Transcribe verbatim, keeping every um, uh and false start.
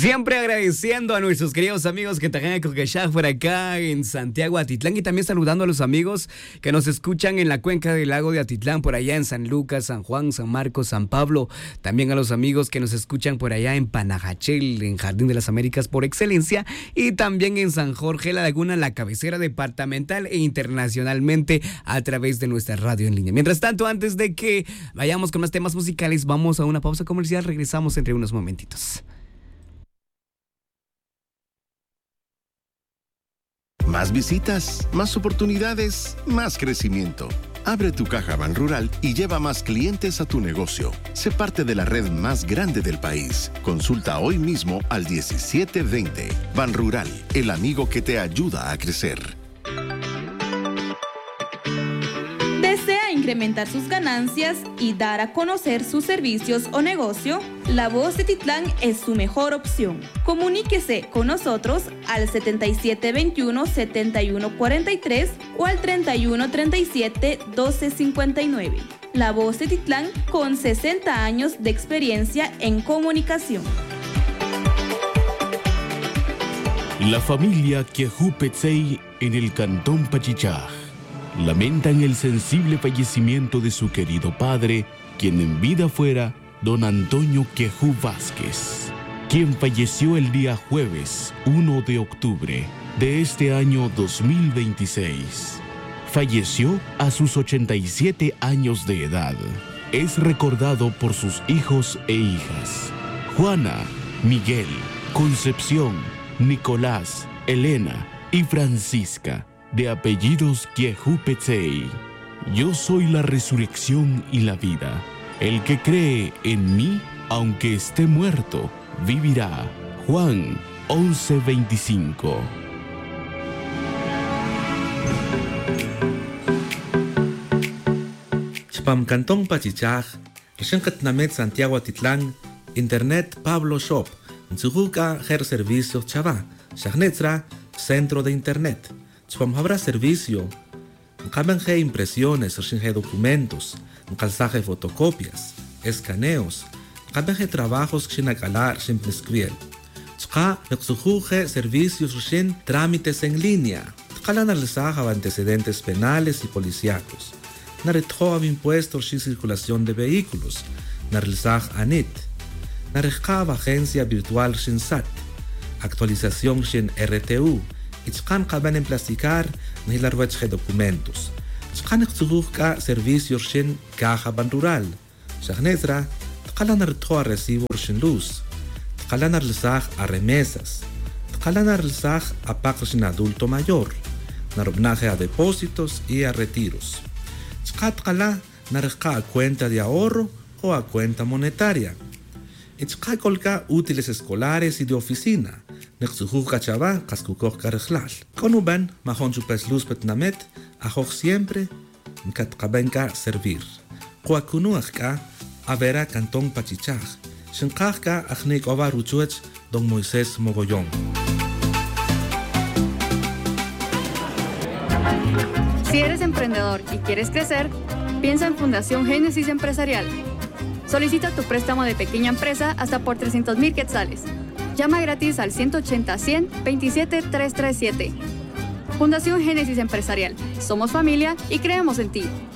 Siempre agradeciendo a nuestros queridos amigos que traen a por acá en Santiago, Atitlán, y también saludando a los amigos que nos escuchan en la cuenca del lago de Atitlán, por allá en San Lucas, San Juan, San Marcos, San Pablo. También a los amigos que nos escuchan por allá en Panajachel, en Jardín de las Américas por excelencia, y también en San Jorge, La Laguna, la cabecera departamental e internacionalmente a través de nuestra radio en línea. Mientras tanto, antes de que vayamos con los temas musicales, vamos a una pausa comercial. Regresamos entre unos momentitos. Más visitas, más oportunidades, más crecimiento. Abre tu caja Banrural y lleva más clientes a tu negocio. Sé parte de la red más grande del país. Consulta hoy mismo al diecisiete veinte. Banrural, el amigo que te ayuda a crecer. ¿Desea incrementar sus ganancias y dar a conocer sus servicios o negocio? La Voz de Titlán es su mejor opción. Comuníquese con nosotros al setenta y siete veintiuno, setenta y uno cuarenta y tres o al treinta y uno treinta y siete, doce cincuenta y nueve. La Voz de Titlán, con sesenta años de experiencia en comunicación. La familia Quejú-Petzey en el cantón Pachichaj lamentan el sensible fallecimiento de su querido padre, quien en vida fuera don Antonio Quejú Vázquez, quien falleció el día jueves primero de octubre de este año dos mil veintiséis. Falleció a sus ochenta y siete años de edad. Es recordado por sus hijos e hijas: Juana, Miguel, Concepción, Nicolás, Elena y Francisca, de apellidos Quejú-Petzey. Yo soy la resurrección y la vida. El que cree en mí, aunque esté muerto, vivirá. Juan once veinticinco. Chpam Cantón Pachichaj, Namet Santiago Atitlán, Internet Pablo Shop, Nzuhuka Her Servicio Chava, Shagnetra, Centro de Internet. Chpam habrá servicio, Nkabenje impresiones, Rshinje documentos, Nkalsaje fotocopias, escaneos, Nkabenje trabajos Xinakalar, Ximpliscriel. Chka Nexujuje servicios Rshin trámites en línea. Tkala Narlisaja antecedentes penales y policíacos. Naretjoab impuestos y circulación de vehículos. Narlisaj Anit. Narejkab agencia virtual Shinsat. Actualización Shin R T U. Itzkan kaban en plasticar nihilarwechje documentos. Itzkan itzujujka servicios Shin caja Banrural. Shagnetra, tkalan artoa recibo Shin luz. Tkalan arlisaj a remesas. Tkalan arlisaj a pagos Shin adulto mayor. Narobnaje a depósitos y a retiros. Tzkatkala narejka a cuenta de ahorro o a cuenta monetaria. Itzkakolka útiles escolares y de oficina. Nexujuka chava kaskukok karejlal. Konuban mahon chupes luz petnamet ajoj siempre nkatkabenka servir. Kuakunuajka avera Cantón Pachichaj. Shinkajka ajnik ova ruchuech don Moisés Mogollón. Si eres emprendedor y quieres crecer, piensa en Fundación Génesis Empresarial. Solicita tu préstamo de pequeña empresa hasta por trescientos mil quetzales. Llama gratis al ciento ochenta, cien, veintisiete, trescientos treinta y siete. Fundación Génesis Empresarial. Somos familia y creemos en ti.